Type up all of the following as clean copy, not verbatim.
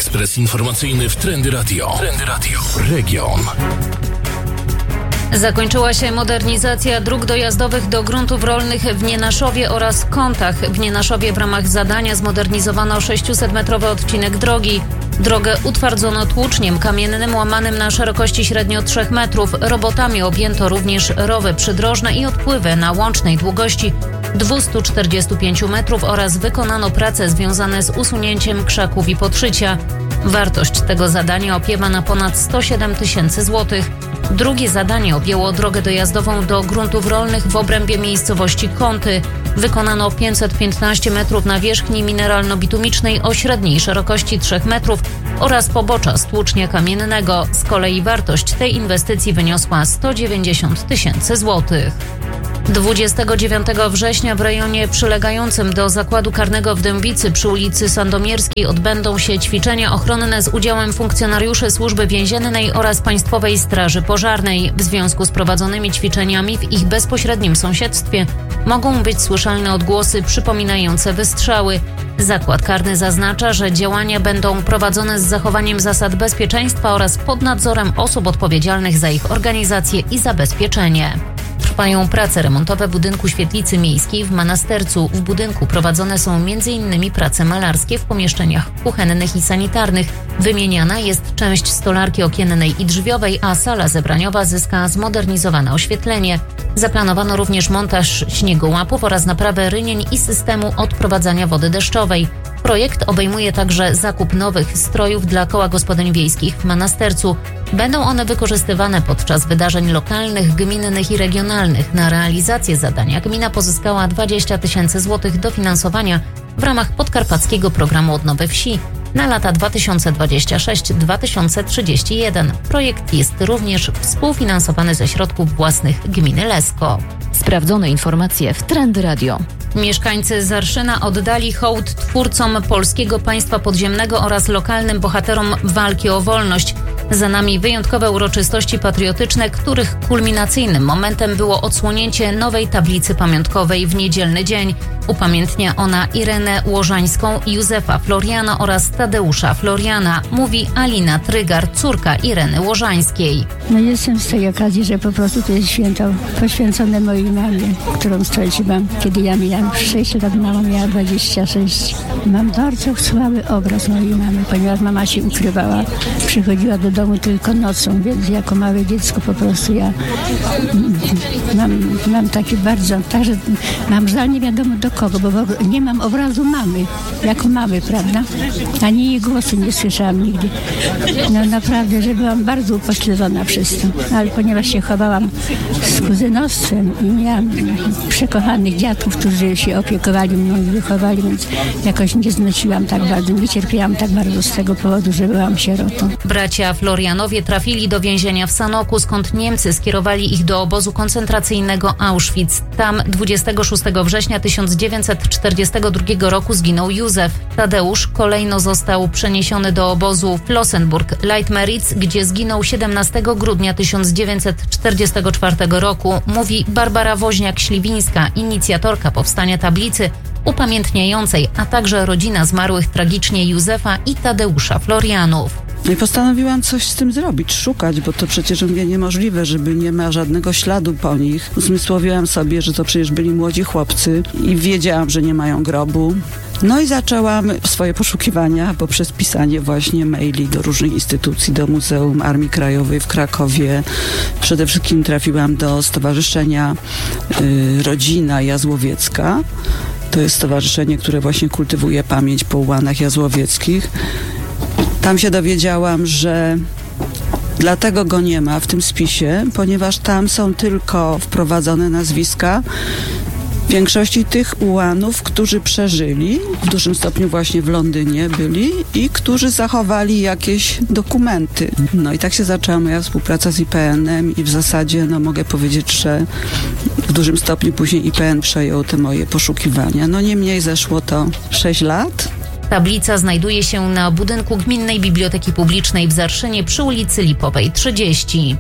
Ekspres informacyjny w Trendy Radio. Region. Zakończyła się modernizacja dróg dojazdowych do gruntów rolnych w Nienaszowie oraz Kątach. W Nienaszowie w ramach zadania zmodernizowano 600-metrowy odcinek drogi. Drogę utwardzono tłuczniem kamiennym łamanym na szerokości średnio 3 metrów. Robotami objęto również rowy przydrożne i odpływy na łącznej długości 245 metrów oraz wykonano prace związane z usunięciem krzaków i podszycia. Wartość tego zadania opiewa na ponad 107 tysięcy złotych. Drugie zadanie objęło drogę dojazdową do gruntów rolnych w obrębie miejscowości Kąty. Wykonano 515 metrów nawierzchni mineralno-bitumicznej o średniej szerokości 3 metrów oraz pobocza stłucznia kamiennego. Z kolei wartość tej inwestycji wyniosła 190 tysięcy złotych. 29 września w rejonie przylegającym do zakładu karnego w Dębicy przy ulicy Sandomierskiej odbędą się ćwiczenia ochronne z udziałem funkcjonariuszy Służby Więziennej oraz Państwowej Straży Pożarnej. W związku z prowadzonymi ćwiczeniami w ich bezpośrednim sąsiedztwie mogą być słyszalne odgłosy przypominające wystrzały. Zakład karny zaznacza, że działania będą prowadzone z zachowaniem zasad bezpieczeństwa oraz pod nadzorem osób odpowiedzialnych za ich organizację i zabezpieczenie. Trwają prace remontowe budynku świetlicy miejskiej w Manastercu. W budynku prowadzone są m.in. prace malarskie w pomieszczeniach kuchennych i sanitarnych. Wymieniana jest część stolarki okiennej i drzwiowej, a sala zebraniowa zyska zmodernizowane oświetlenie. Zaplanowano również montaż śniegołapów oraz naprawę rynień i systemu odprowadzania wody deszczowej. Projekt obejmuje także zakup nowych strojów dla koła gospodyń wiejskich w Manastercu. Będą one wykorzystywane podczas wydarzeń lokalnych, gminnych i regionalnych. Na realizację zadania gmina pozyskała 20 tysięcy złotych dofinansowania w ramach Podkarpackiego Programu Odnowy Wsi na lata 2026-2031. Projekt jest również współfinansowany ze środków własnych gminy Lesko. Sprawdzone informacje w Trendy Radio. Mieszkańcy Zarszyna oddali hołd twórcom polskiego państwa podziemnego oraz lokalnym bohaterom walki o wolność. Za nami wyjątkowe uroczystości patriotyczne, których kulminacyjnym momentem było odsłonięcie nowej tablicy pamiątkowej w niedzielny dzień. Upamiętnia ona Irenę Łożańską, Józefa Floriana oraz Tadeusza Floriana, mówi Alina Trygar, córka Ireny Łożańskiej. Jestem z tej okazji, że po prostu to jest święto poświęcone mojej mamie, którą straciłam, kiedy ja miałam 6 lat, mama miała 26. Mam bardzo słaby obraz mojej mamy, ponieważ mama się ukrywała, przychodziła do domu tylko nocą, więc jako małe dziecko po prostu ja mam taki bardzo, także mam żal nie wiadomo do kogo, bo nie mam obrazu mamy, jako mamy, prawda? Ani jej głosu nie słyszałam nigdy. No naprawdę, że byłam bardzo upośledzona przez to, ale ponieważ się chowałam z kuzynostwem i miałam przekochanych dziadków, którzy się opiekowali mną i wychowali, więc jakoś nie znosiłam tak bardzo, nie cierpiałam tak bardzo z tego powodu, że byłam sierotą. Bracia Florianowie trafili do więzienia w Sanoku, skąd Niemcy skierowali ich do obozu koncentracyjnego Auschwitz. Tam 26 września 1942 roku zginął Józef. Tadeusz kolejno został przeniesiony do obozu Flossenburg-Leitmeritz, gdzie zginął 17 grudnia 1944 roku, mówi Barbara Woźniak-Śliwińska, inicjatorka powstania tablicy upamiętniającej, a także rodzina zmarłych tragicznie Józefa i Tadeusza Florianów. No i postanowiłam coś z tym zrobić, szukać, bo to przecież mówię niemożliwe, żeby nie ma żadnego śladu po nich. Uzmysłowiłam sobie, że to przecież byli młodzi chłopcy i wiedziałam, że nie mają grobu. No i zaczęłam swoje poszukiwania poprzez pisanie właśnie maili do różnych instytucji, do Muzeum Armii Krajowej w Krakowie. Przede wszystkim trafiłam do Stowarzyszenia Rodzina Jazłowiecka. To jest stowarzyszenie, które właśnie kultywuje pamięć po ułanach jazłowieckich. Tam się dowiedziałam, że dlatego go nie ma w tym spisie, ponieważ tam są tylko wprowadzone nazwiska większości tych ułanów, którzy przeżyli, w dużym stopniu właśnie w Londynie byli i którzy zachowali jakieś dokumenty. No i tak się zaczęła moja współpraca z IPN-em i w zasadzie mogę powiedzieć, że w dużym stopniu później IPN przejął te moje poszukiwania. No niemniej zeszło to 6 lat. Tablica znajduje się na budynku Gminnej Biblioteki Publicznej w Zarszynie przy ulicy Lipowej 30.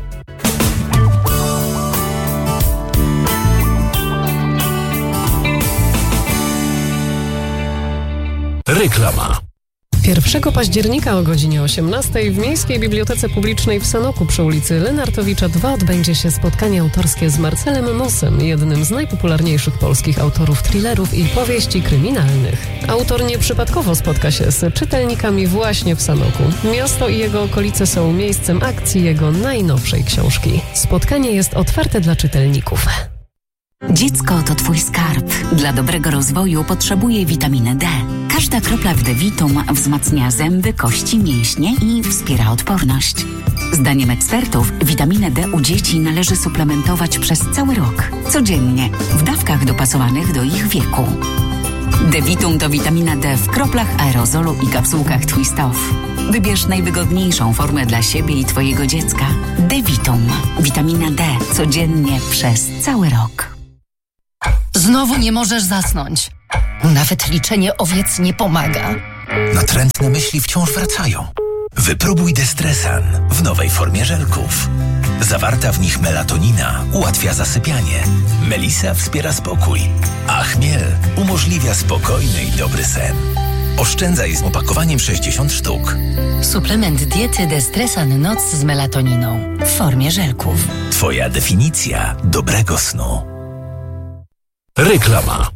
Reklama. 1 października o godzinie 18 w Miejskiej Bibliotece Publicznej w Sanoku przy ulicy Lenartowicza 2 odbędzie się spotkanie autorskie z Marcelem Mossem, jednym z najpopularniejszych polskich autorów thrillerów i powieści kryminalnych. Autor nieprzypadkowo spotka się z czytelnikami właśnie w Sanoku. Miasto i jego okolice są miejscem akcji jego najnowszej książki. Spotkanie jest otwarte dla czytelników. Dziecko to twój skarb. Dla dobrego rozwoju potrzebuje witaminy D. Każda kropla w D-Vitum wzmacnia zęby, kości, mięśnie i wspiera odporność. Zdaniem ekspertów witaminę D u dzieci należy suplementować przez cały rok. Codziennie, w dawkach dopasowanych do ich wieku. D-Vitum to witamina D w kroplach, aerozolu i kapsułkach Twist Off. Wybierz najwygodniejszą formę dla siebie i twojego dziecka. D-Vitum. Witamina D. Codziennie przez cały rok. Znowu nie możesz zasnąć. Nawet liczenie owiec nie pomaga. Natrętne myśli wciąż wracają. Wypróbuj Destresan w nowej formie żelków. Zawarta w nich melatonina ułatwia zasypianie. Melisa wspiera spokój, a chmiel umożliwia spokojny i dobry sen. Oszczędzaj z opakowaniem 60 sztuk. Suplement diety Destresan Noc z melatoniną w formie żelków. Twoja definicja dobrego snu. Reklama.